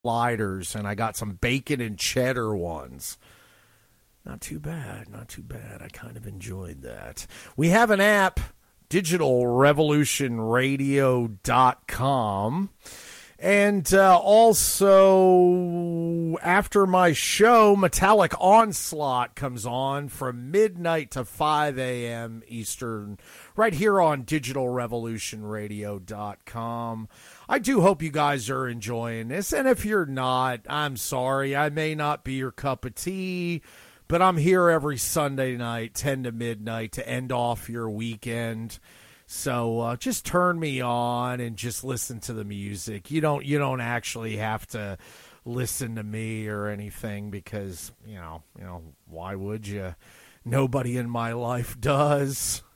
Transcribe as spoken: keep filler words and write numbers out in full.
sliders, and I got some bacon and cheddar ones. Not too bad, not too bad. I kind of enjoyed that. We have an app, digital revolution radio dot com. And uh, also, after my show, Metallic Onslaught comes on from midnight to five a.m. Eastern, right here on digital revolution radio dot com. I do hope you guys are enjoying this, and if you're not, I'm sorry. I may not be your cup of tea, but I'm here every Sunday night, ten to midnight, to end off your weekend. So uh, just turn me on and just listen to the music. You don't you don't actually have to listen to me or anything because, you know, you know, why would you? Nobody in my life does.